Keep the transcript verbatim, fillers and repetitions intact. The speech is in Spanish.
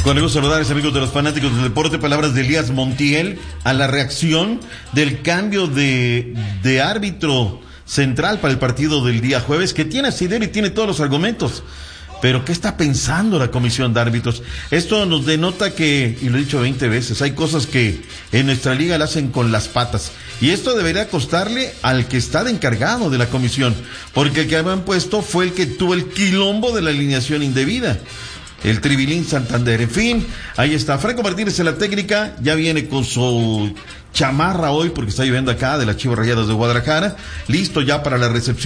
Con el gusto de saludarles, amigos de los fanáticos del deporte, palabras de Elías Montiel a la reacción del cambio de, de árbitro central para el partido del día jueves, que tiene asidero y tiene todos los argumentos. Pero ¿qué está pensando la comisión de árbitros? Esto nos denota que, y lo he dicho veinte veces, hay cosas que en nuestra liga la hacen con las patas. Y esto debería costarle al que está de encargado de la comisión, porque el que habían puesto fue el que tuvo el quilombo de la alineación indebida. El Tribilín Santander. En fin, ahí está. Franco Martínez en la técnica, ya viene con su chamarra hoy, porque está lloviendo acá, de las Chivas Rayadas de Guadalajara. Listo ya para la recepción